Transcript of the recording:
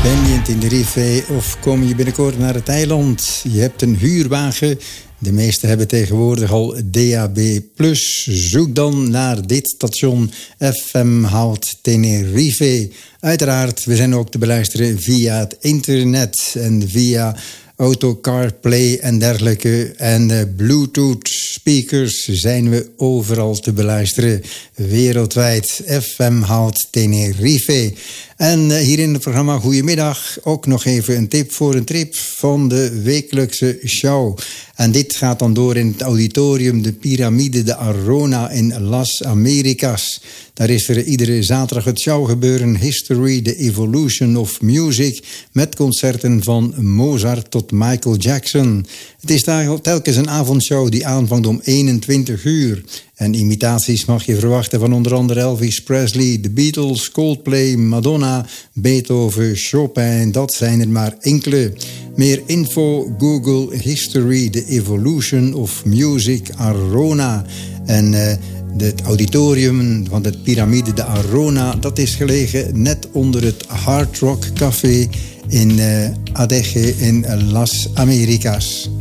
Ben je in Tenerife of kom je binnenkort naar het eiland? Je hebt een huurwagen. De meesten hebben tegenwoordig al DAB+. Zoek dan naar dit station FM Hout Tenerife. Uiteraard, we zijn ook te beluisteren via het internet en via Auto CarPlay en dergelijke. En Bluetooth speakers zijn we overal te beluisteren. Wereldwijd FM Hout Tenerife. En hier in het programma Goedemiddag ook nog even een tip voor een trip van de wekelijkse show. En dit gaat dan door in het auditorium de Piramide de Arona in Las Americas. Daar is er iedere zaterdag het showgebeuren History, the Evolution of Music, met concerten van Mozart tot Michael Jackson. Het is telkens een avondshow die aanvangt om 21 uur. En imitaties mag je verwachten van onder andere Elvis Presley, The Beatles, Coldplay, Madonna, Beethoven, Chopin. Dat zijn er maar enkele. Meer info, Google History, the Evolution of Music, Arona. En het auditorium van de Piramide de Arona, dat is gelegen net onder het Hard Rock Café in Adeje in Las Americas.